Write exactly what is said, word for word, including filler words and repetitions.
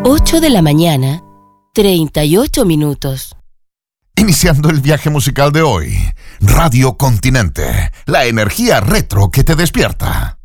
ocho de la mañana, treinta y ocho minutos. Iniciando el viaje musical de hoy, Radio Continente, la energía retro que te despierta.